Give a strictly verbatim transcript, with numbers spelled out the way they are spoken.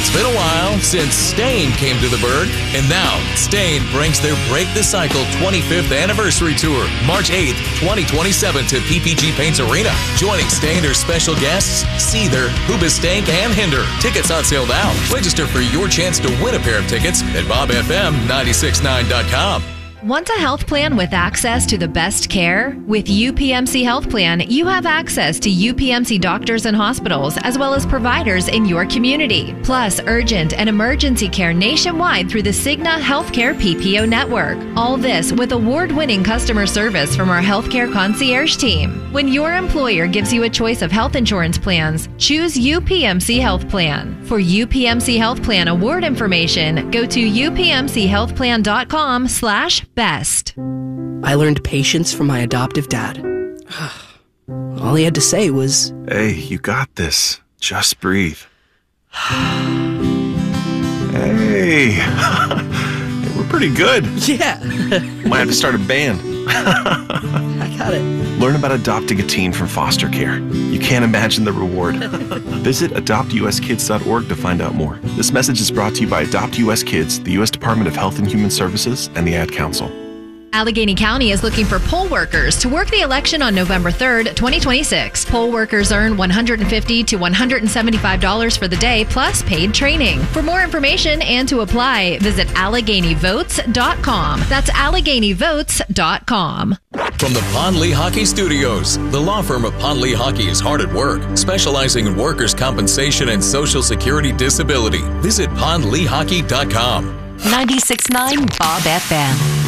It's been a while since Stain came to the Berg, and now Stain brings their Break the Cycle twenty-fifth Anniversary Tour, March eighth, twenty twenty-seven to P P G Paints Arena. Joining Stain are special guests Seether, Hoobastank, and Hinder. Tickets on sale now. Register for your chance to win a pair of tickets at bob f m nine six nine dot com. Want a health plan with access to the best care? With U P M C Health Plan, you have access to U P M C doctors and hospitals, as well as providers in your community. Plus, urgent and emergency care nationwide through the Cigna Healthcare P P O network. All this with award-winning customer service from our healthcare concierge team. When your employer gives you a choice of health insurance plans, choose U P M C Health Plan. For U P M C Health Plan award information, go to u p m c health plan dot com slash best. I learned patience from my adoptive dad. All he had to say was, "Hey, you got this. Just breathe." Hey, we're pretty good. Yeah. Might have to start a band. I got it. Learn about adopting a teen from foster care. You can't imagine the reward. Visit adopt u s kids dot org to find out more. This message is brought to you by Adopt U S Kids, the U S Department of Health and Human Services, and the Ad Council. Allegheny County is looking for poll workers to work the election on November third, twenty twenty-six. Poll workers earn one hundred fifty to one hundred seventy-five dollars for the day, plus paid training. For more information and to apply, visit allegheny votes dot com. That's allegheny votes dot com. From the Pond Lee Hockey Studios, the law firm of Pond Lee Hockey is hard at work, specializing in workers' compensation and Social Security disability. Visit pond lee hockey dot com. ninety-six point nine Bob F M.